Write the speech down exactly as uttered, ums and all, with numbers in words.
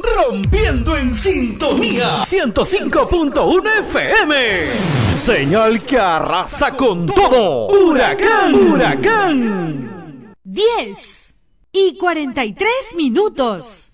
Rompiendo en sintonía ciento cinco punto uno F M. Señal que arrasa con todo. Huracán, huracán. diez y cuarenta y tres minutos.